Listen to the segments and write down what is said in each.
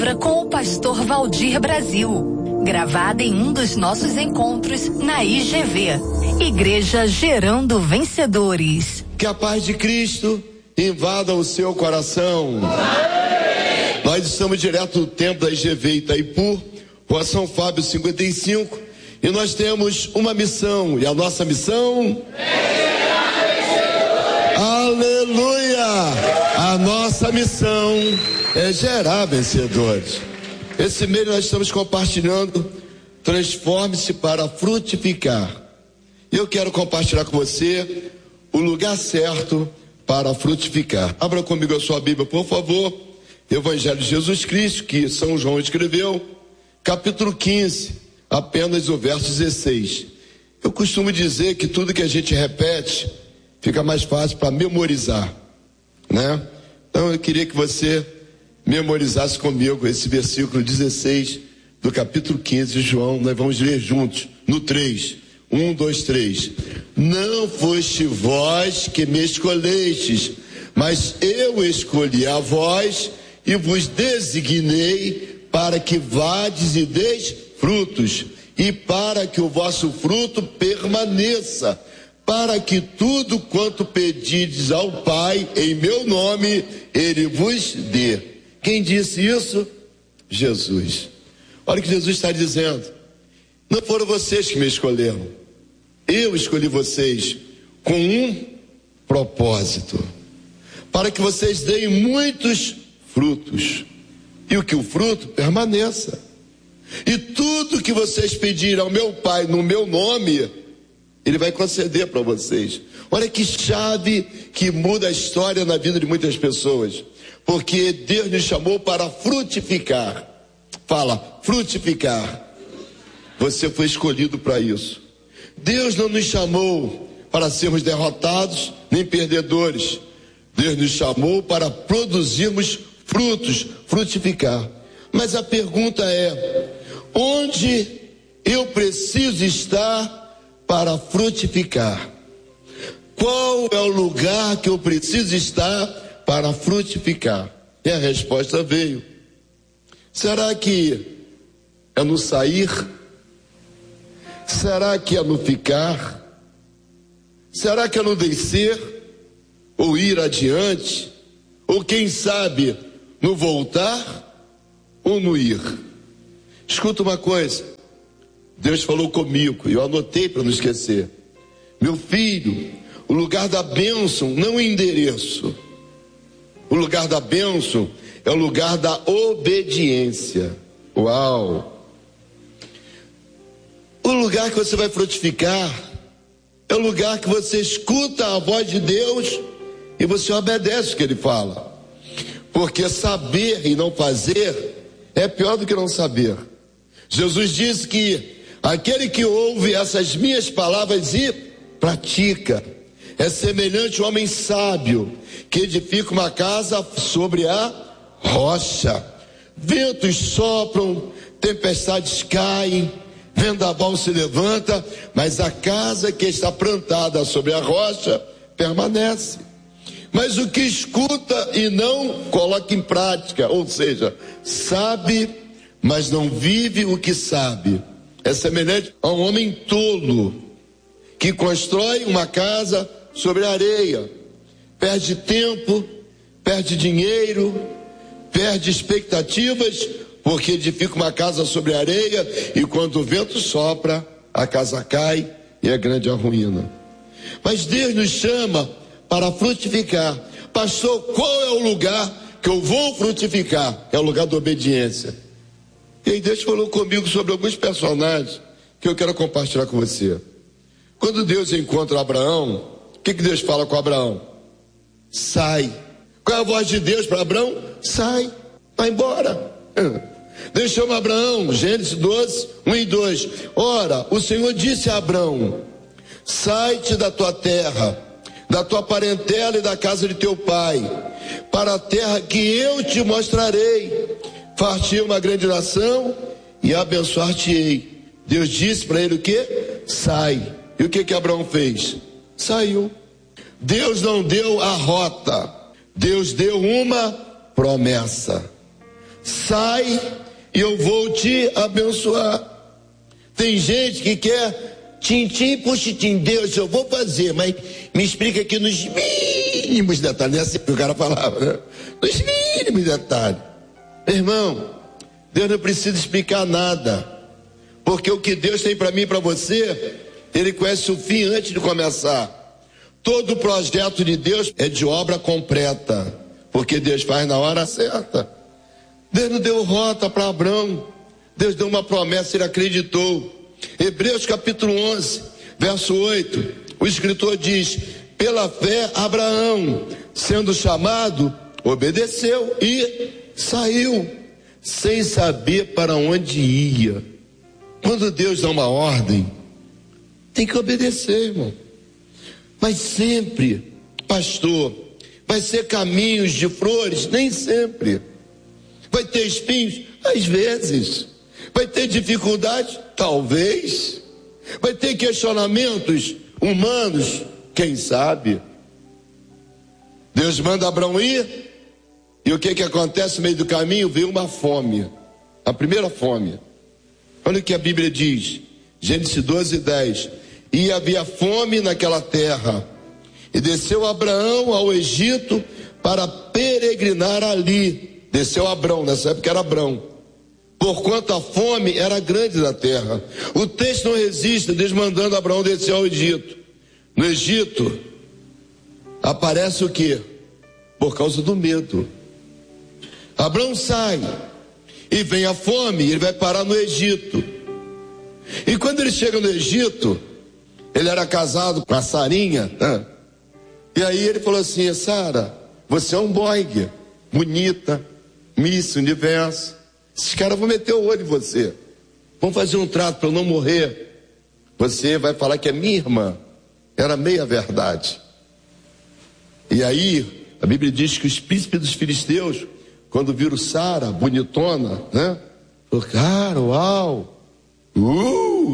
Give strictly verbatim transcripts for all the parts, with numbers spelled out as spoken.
Com o pastor Valdir Brasil, gravada em um dos nossos encontros na I G V, Igreja Gerando Vencedores. Que a paz de Cristo invada o seu coração. Amém. Nós estamos direto do templo da I G V Itaipu, Rua São Fábio cinquenta e cinco, e nós temos uma missão, e a nossa missão é aleluia! A nossa missão é gerar vencedores. Esse mês nós estamos compartilhando Transforme-se para frutificar. Eu quero compartilhar com você o lugar certo para frutificar. Abra comigo a sua Bíblia, por favor. Evangelho de Jesus Cristo, que São João escreveu, capítulo quinze, apenas o verso dezesseis. Eu costumo dizer que tudo que a gente repete fica mais fácil para memorizar, né? Então eu queria que você memorizasse comigo esse versículo dezesseis do capítulo quinze de João. Nós vamos ler juntos no três. Um, dois, três. Não foste vós que me escolhestes, mas eu escolhi a vós e vos designei para que vades e deis frutos, e para que o vosso fruto permaneça, para que tudo quanto pedides ao Pai em meu nome, Ele vos dê. Quem disse isso? Jesus. Olha o que Jesus está dizendo. Não foram vocês que me escolheram. Eu escolhi vocês com um propósito. Para que vocês deem muitos frutos. E o que o fruto permaneça. E tudo que vocês pedirem ao meu Pai no meu nome, Ele vai conceder para vocês. Olha que chave que muda a história na vida de muitas pessoas. Porque Deus nos chamou para frutificar. Fala, frutificar. Você foi escolhido para isso. Deus não nos chamou para sermos derrotados nem perdedores. Deus nos chamou para produzirmos frutos, frutificar. Mas a pergunta é: onde eu preciso estar para frutificar? Qual é o lugar que eu preciso estar para frutificar? E a resposta veio. Será que é no sair? Será que é no ficar? Será que é no descer? Ou ir adiante? Ou quem sabe no voltar ou no ir? Escuta uma coisa. Deus falou comigo e eu anotei para não esquecer. Meu filho, o lugar da bênção não é endereço. O lugar da bênção é o lugar da obediência. Uau! O lugar que você vai frutificar é o lugar que você escuta a voz de Deus e você obedece o que Ele fala. Porque saber e não fazer é pior do que não saber. Jesus disse que aquele que ouve essas minhas palavras e pratica é semelhante ao homem sábio que edifica uma casa sobre a rocha. Ventos sopram, tempestades caem, vendaval se levanta, mas a casa que está plantada sobre a rocha permanece. Mas o que escuta e não coloca em prática, ou seja, sabe, mas não vive o que sabe, é semelhante a um homem tolo que constrói uma casa sobre a areia, perde tempo, perde dinheiro, perde expectativas, porque edifica uma casa sobre a areia e quando o vento sopra, a casa cai e é grande a ruína. Mas Deus nos chama para frutificar. Pastor, qual é o lugar que eu vou frutificar? É o lugar da obediência. E aí Deus falou comigo sobre alguns personagens que eu quero compartilhar com você. Quando Deus encontra Abraão, o que, que Deus fala com Abraão? Sai. Qual é a voz de Deus para Abraão? Sai, vai embora. Deus chama Abraão, Gênesis doze, um e dois. Ora, o Senhor disse a Abraão: sai-te da tua terra, da tua parentela e da casa de teu pai, para a terra que eu te mostrarei. Far-te-ei uma grande nação e abençoar-te-ei. Deus disse para ele o quê? Sai. E o que que Abraão fez? Saiu. Deus não deu a rota, Deus deu uma promessa. sai e eu vou te abençoar. Tem gente que quer tintim por tintim, Deus, eu vou fazer, mas me explica aqui nos mínimos detalhes. É assim que o cara falava, né? Nos mínimos detalhes. Meu irmão, Deus não precisa explicar nada, porque o que Deus tem para mim e para você, Ele conhece o fim antes de começar. Todo projeto de Deus é de obra completa, porque Deus faz na hora certa. Deus não deu rota para Abraão, Deus deu uma promessa, ele acreditou. Hebreus capítulo onze, verso oito, o escritor diz: pela fé Abraão, sendo chamado, obedeceu e saiu, sem saber para onde ia. Quando Deus dá uma ordem, tem que obedecer, irmão. Mas sempre, pastor, vai ser caminhos de flores? Nem sempre. Vai ter espinhos? Às vezes. Vai ter dificuldade? Talvez. Vai ter questionamentos humanos? Quem sabe? Deus manda Abraão ir, e o que que acontece no meio do caminho? Veio uma fome, a primeira fome. Olha o que a Bíblia diz, Gênesis doze, dez. E havia fome naquela terra, e desceu Abraão ao Egito para peregrinar ali. Desceu Abraão, nessa época era Abraão, porquanto a fome era grande na terra. O texto não resiste, Deus mandando Abraão descer ao Egito. No Egito aparece o quê? Por causa do medo. Abraão sai e vem a fome, ele vai parar no Egito. E quando ele chega no Egito, ele era casado com a Sarinha, né? E aí ele falou assim: Sara, você é um Boeing, bonita, Miss Universo, esses caras vão meter o olho em você, vão fazer um trato para eu não morrer, você vai falar que é minha irmã. Era meia verdade. E aí a Bíblia diz que os príncipes dos filisteus, quando viram Sara, bonitona, né? Falou: cara, uau, uh!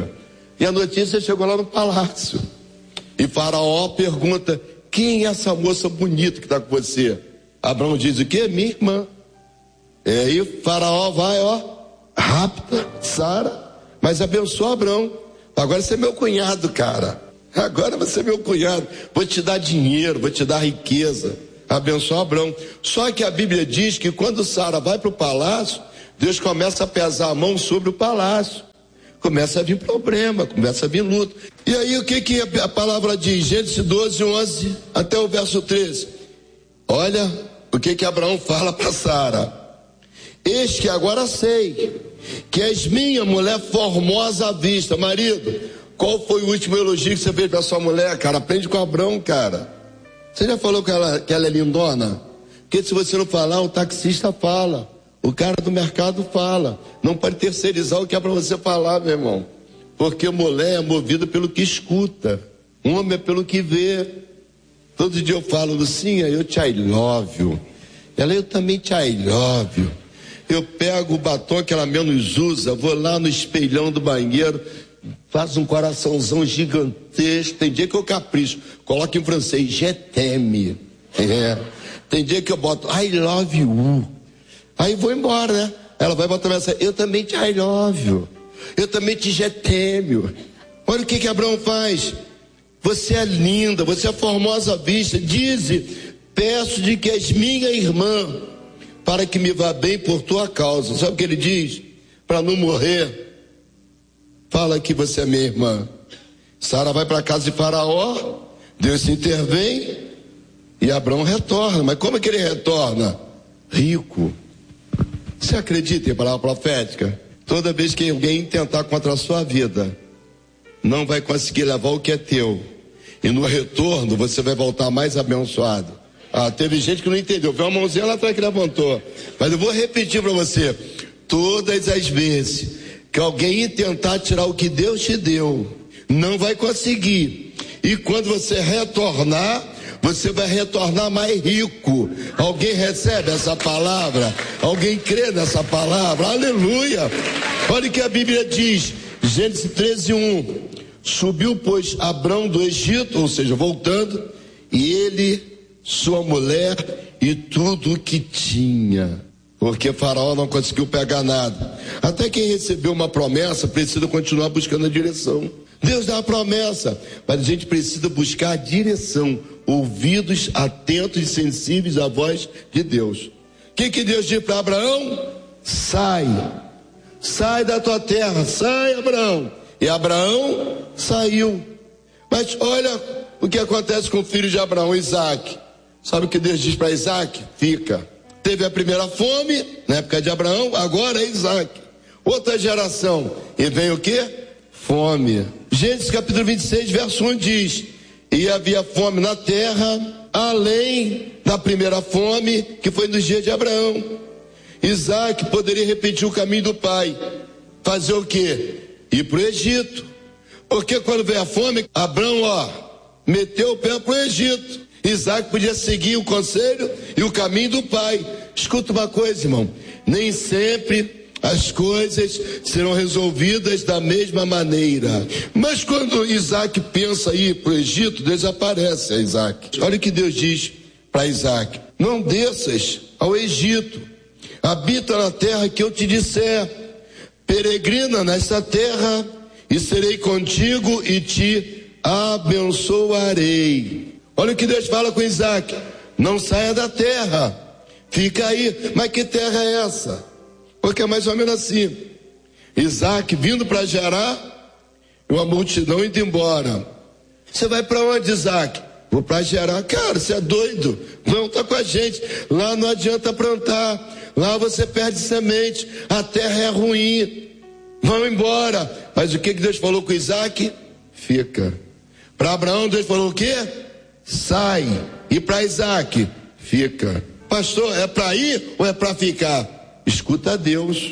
E a notícia chegou lá no palácio. E Faraó pergunta: quem é essa moça bonita que está com você? Abraão diz o quê? Minha irmã. E aí Faraó vai, ó, rapta Sara, mas abençoa Abraão. Agora você é meu cunhado, cara. Agora você é meu cunhado. Vou te dar dinheiro, vou te dar riqueza. Abençoa Abraão. Só que a Bíblia diz que quando Sara vai para o palácio, Deus começa a pesar a mão sobre o palácio. Começa a vir problema, começa a vir luta. E aí o que que a palavra diz? Gênesis doze, onze até o verso treze. Olha o que que Abraão fala para Sara: eis que agora sei que és minha mulher formosa à vista. Marido, qual foi o último elogio que você fez para sua mulher, cara? Aprende com Abraão, cara. Você já falou que ela, que ela é lindona? Porque se você não falar, o taxista fala, o cara do mercado fala. Não pode terceirizar o que é para você falar, meu irmão. Porque mulher é movida pelo que escuta, homem é pelo que vê. Todo dia eu falo: Lucinha, eu te I love you. Ela: eu também te I love you. Eu pego o batom que ela menos usa, vou lá no espelhão do banheiro, faço um coraçãozão gigantesco. Tem dia que eu capricho, coloco em francês, je t'aime. É. Tem dia que eu boto I love you. Aí vou embora, né? Ela vai botar essa: eu também te I love you. Eu também te je t'aime. Olha o que que Abraão faz. Você é linda, você é formosa à vista. Dize: peço-te que és minha irmã, para que me vá bem por tua causa. Sabe o que ele diz? Para não morrer, fala que você é minha irmã. Sara vai para a casa de Faraó, Deus se intervém e Abraão retorna. Mas como é que ele retorna? Rico. Você acredita em palavra profética? Toda vez que alguém tentar contra a sua vida, não vai conseguir levar o que é teu, e no retorno você vai voltar mais abençoado. Ah, teve gente que não entendeu, foi uma mãozinha lá atrás que levantou, mas eu vou repetir para você: todas as vezes que alguém tentar tirar o que Deus te deu, não vai conseguir, e quando você retornar, você vai retornar mais rico. Alguém recebe essa palavra? Alguém crê nessa palavra? Aleluia! Olha o que a Bíblia diz, Gênesis treze, um. Subiu, pois, Abrão do Egito, ou seja, voltando, e ele, sua mulher e tudo o que tinha. porque Faraó não conseguiu pegar nada. Até quem recebeu uma promessa precisa continuar buscando a direção. Deus dá a promessa, mas a gente precisa buscar a direção, ouvidos atentos e sensíveis à voz de Deus. O que que Deus diz para Abraão? Sai, sai da tua terra, sai, Abraão. E Abraão saiu. Mas olha o que acontece com o filho de Abraão, Isaac. Sabe o que Deus diz para Isaac? Fica. Teve a primeira fome, na época de Abraão, agora é Isaac. Outra geração, e vem o quê? Fome. Gênesis capítulo vinte e seis, verso um diz: e havia fome na terra, além da primeira fome, que foi nos dias de Abraão. Isaac poderia repetir o caminho do pai. Fazer o quê? Ir para o Egito. Porque quando veio a fome, Abraão, ó, meteu o pé para o Egito. Isaac podia seguir o conselho e o caminho do pai. Escuta uma coisa, irmão, nem sempre as coisas serão resolvidas da mesma maneira. Mas quando Isaac pensa em ir para o Egito, desaparece a Isaac. Olha o que Deus diz para Isaac: não desças ao Egito, habita na terra que eu te disser, peregrina nesta terra, e serei contigo e te abençoarei. Olha o que Deus fala com Isaac: não saia da terra, fica aí. Mas que terra é essa? Porque é mais ou menos assim: Isaac vindo para Gerar, e uma multidão indo embora. Você vai para onde, Isaac? Vou para Gerar. Cara, você é doido? Não, tá com a gente. Lá não adianta plantar, lá você perde semente, a terra é ruim. Vão embora. Mas o que que Deus falou com Isaac? Fica. Para Abraão Deus falou o quê? Sai. E para Isaac? Fica. Pastor, é para ir ou é para ficar? Escuta a Deus.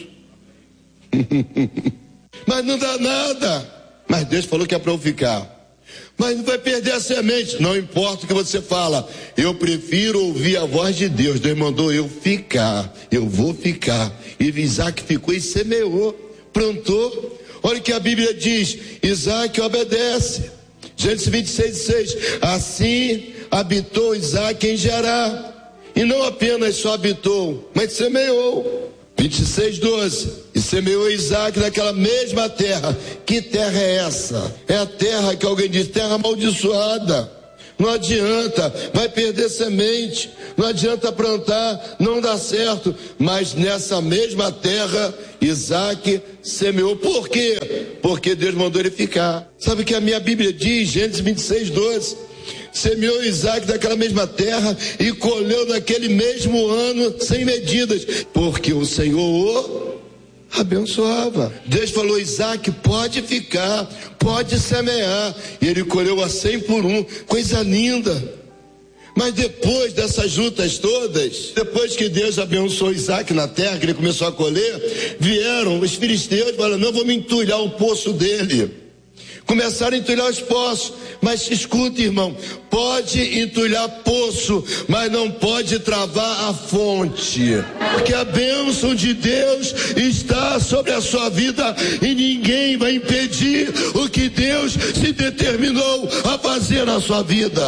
Mas não dá nada. Mas Deus falou que é para eu ficar. Mas não vai perder a semente. Não importa o que você fala, eu prefiro ouvir a voz de Deus. Deus mandou eu ficar. Eu vou ficar. E Isaac ficou e semeou, plantou. Olha o que a Bíblia diz: Isaac obedece. Gênesis vinte e seis, seis. Assim habitou Isaac em Gerar. E não apenas só habitou, mas semeou. vinte e seis, doze. E semeou Isaac naquela mesma terra. Que terra é essa? É a terra que alguém diz, terra amaldiçoada. Não adianta, vai perder semente. Não adianta plantar, não dá certo. Mas nessa mesma terra, Isaac semeou. Por quê? Porque Deus mandou ele ficar. Sabe o que a minha Bíblia diz? Gênesis vinte e seis, doze. Semeou Isaac daquela mesma terra e colheu naquele mesmo ano sem medidas, porque o Senhor o abençoava. Deus falou: Isaac, pode ficar, pode semear. E ele colheu a cem por um, coisa linda. Mas depois dessas lutas todas, depois que Deus abençoou Isaac na terra, que ele começou a colher, vieram os filisteus e falaram: não, vamos entulhar o poço dele. Começaram a entulhar os poços. Mas escuta, irmão, pode entulhar poço, mas não pode travar a fonte, porque a bênção de Deus está sobre a sua vida e ninguém vai impedir o que Deus se determinou a fazer na sua vida.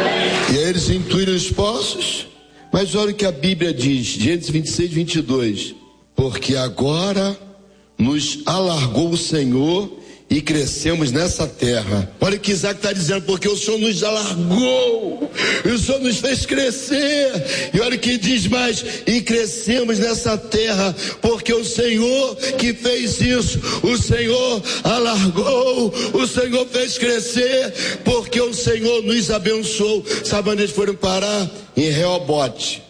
E aí eles entulham os poços. Mas olha o que a Bíblia diz, Gênesis vinte e seis, vinte e dois: porque agora nos alargou o Senhor e crescemos nessa terra. Olha o que Isaac está dizendo: porque o Senhor nos alargou, o Senhor nos fez crescer. E olha o que diz mais: e crescemos nessa terra, porque o Senhor que fez isso, o Senhor alargou, o Senhor fez crescer, porque o Senhor nos abençoou. Sabe onde eles foram parar? Em Reobote.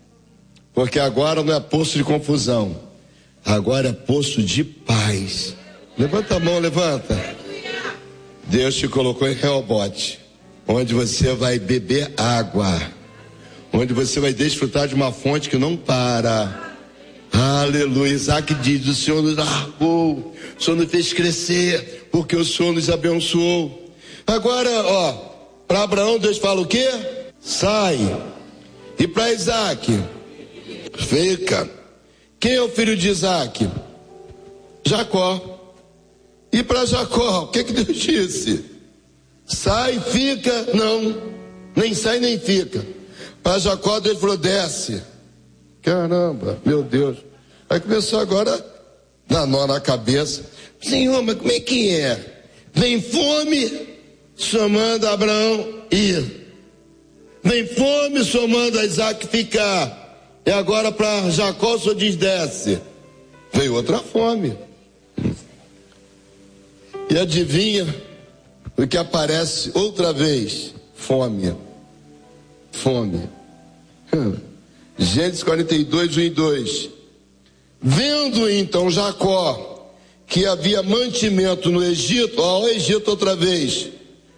Porque agora não é poço de confusão, agora é poço de paz. Levanta a mão, levanta. Deus te colocou em Reobote, onde você vai beber água, onde você vai desfrutar de uma fonte que não para. Aleluia. Isaac diz: o Senhor nos largou, o Senhor nos fez crescer, porque o Senhor nos abençoou. Agora, ó, para Abraão Deus fala o quê? Sai. E para Isaac? Fica. Quem é o filho de Isaac? Jacó. E para Jacó, o que que Deus disse? Sai, fica, não, nem sai nem fica. Para Jacó Deus falou: desce, Caramba, meu Deus. Aí começou agora a dar nó na cabeça. Senhor, mas como é que é? Vem fome, o senhor manda Abraão ir. Vem fome, o senhor manda Isaac ficar. E agora para Jacó o senhor diz desce. Veio outra fome. E adivinha o que aparece outra vez? Fome. Fome. Gênesis quarenta e dois, um e dois. Vendo então Jacó que havia mantimento no Egito, ao Egito outra vez,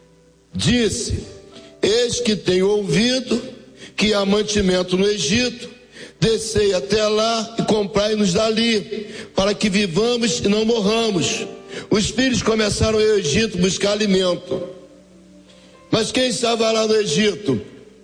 disse: eis que tenho ouvido que há mantimento no Egito, descei até lá e comprai-nos dali, para que vivamos e não morramos. Os filhos começaram ao Egito buscar alimento. Mas quem estava lá no Egito?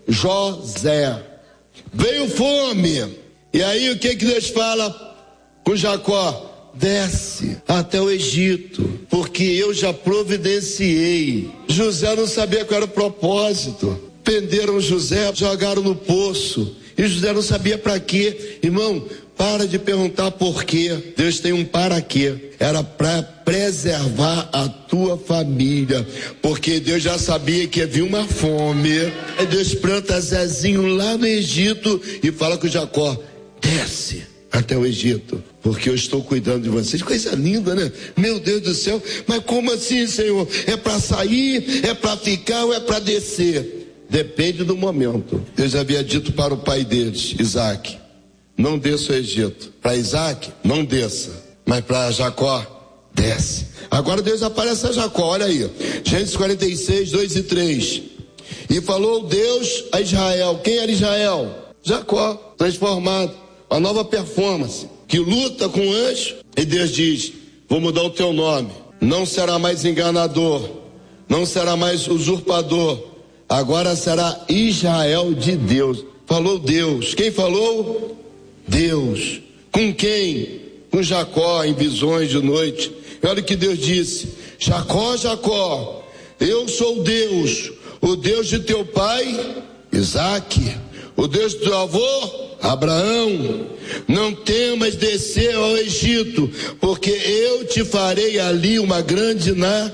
José. Veio fome. E aí o que que Deus fala com Jacó? Desce até o Egito, porque eu já providenciei. José não sabia qual era o propósito. Prenderam José, jogaram no poço. E José não sabia para quê. Irmão, para de perguntar por quê. Deus tem um para quê. Era para preservar a tua família, porque Deus já sabia que havia uma fome. Aí Deus planta Zezinho lá no Egito e fala com Jacó: desce até o Egito, porque eu estou cuidando de vocês. Coisa linda, né? Meu Deus do céu, mas como assim, Senhor? É para sair, é para ficar ou é para descer? Depende do momento. Deus havia dito para o pai deles, Isaac: não desça ao Egito. Para Isaac, não desça. Mas para Jacó, desce. Agora Deus aparece a Jacó, olha aí. Gênesis quarenta e seis, dois e três. E falou Deus a Israel. Quem era Israel? Jacó, transformado. Uma nova performance, que luta com o anjo. E Deus diz: vou mudar o teu nome. Não será mais enganador, não será mais usurpador. Agora será Israel de Deus. Falou Deus. Quem falou? Deus. Com quem? Com Jacó, em visões de noite. E olha o que Deus disse: Jacó, Jacó, eu sou Deus, o Deus de teu pai Isaque, o Deus do teu avô Abraão. Não temas descer ao Egito, porque eu te farei ali uma grande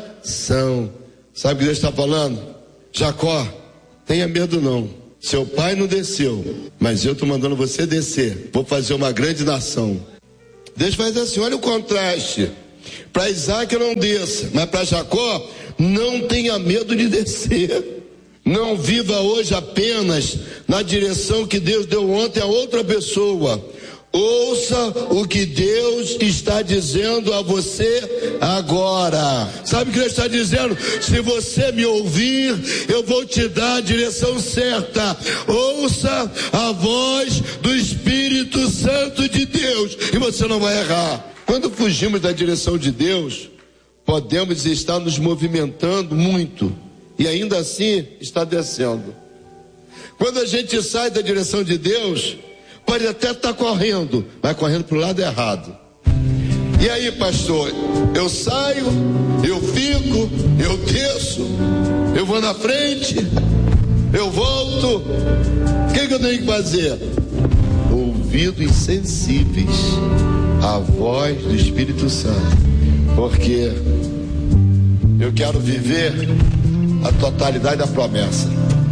nação. Sabe o que Deus está falando? Jacó, tenha medo não. Seu pai não desceu, mas eu estou mandando você descer. Vou fazer uma grande nação. Deus faz assim, olha o contraste. Para Isaac não desça, mas para Jacó, não tenha medo de descer. Não viva hoje apenas na direção que Deus deu ontem a outra pessoa. Ouça o que Deus está dizendo a você agora. Sabe o que Deus está dizendo? Se você me ouvir, eu vou te dar a direção certa. Ouça a voz do Espírito Santo de Deus e você não vai errar. Quando fugimos da direção de Deus, podemos estar nos movimentando muito e ainda assim está descendo. Quando a gente sai da direção de Deus, pode até estar correndo, mas correndo para o lado errado. E aí, pastor, eu saio, eu fico, eu desço, eu vou na frente, eu volto. O que, que eu tenho que fazer? Ouvidos sensíveis à voz do Espírito Santo, porque eu quero viver a totalidade da promessa.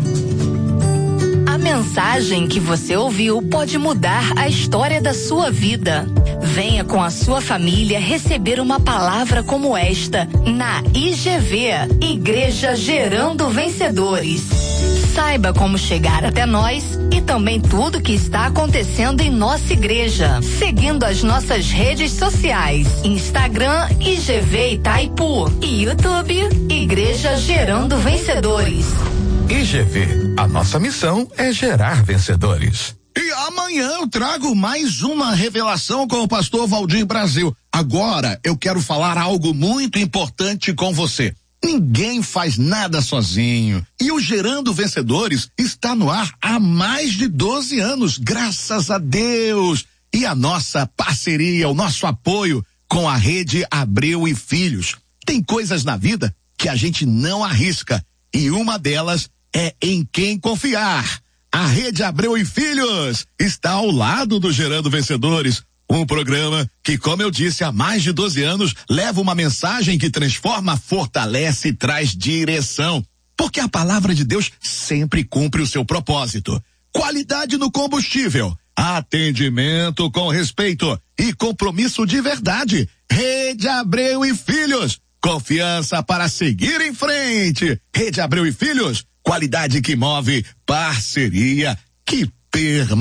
A mensagem que você ouviu pode mudar a história da sua vida. Venha com a sua família receber uma palavra como esta na I G V, Igreja Gerando Vencedores. Saiba como chegar até nós e também tudo que está acontecendo em nossa igreja, seguindo as nossas redes sociais, Instagram I G V Itaipu e YouTube Igreja Gerando Vencedores. I G V, a nossa missão é gerar vencedores. E amanhã eu trago mais uma revelação com o pastor Valdir Brasil. Agora eu quero falar algo muito importante com você. Ninguém faz nada sozinho. E o Gerando Vencedores está no ar há mais de doze anos, graças a Deus. E a nossa parceria, o nosso apoio com a Rede Abreu e Filhos. Tem coisas na vida que a gente não arrisca. E uma delas é em quem confiar. A Rede Abreu e Filhos está ao lado do Gerando Vencedores, um programa que, como eu disse, há mais de doze anos, leva uma mensagem que transforma, fortalece e traz direção. Porque a palavra de Deus sempre cumpre o seu propósito. Qualidade no combustível, atendimento com respeito e compromisso de verdade. Rede Abreu e Filhos, confiança para seguir em frente. Rede Abreu e Filhos, qualidade que move, parceria que permanece.